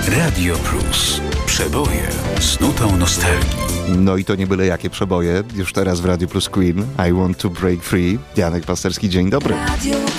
Radio Plus. Przeboje z nutą nostalgii. No i to nie byle jakie przeboje. Już teraz w Radio Plus Queen. I Want to Break Free. Janek Pasterski, dzień dobry. Radio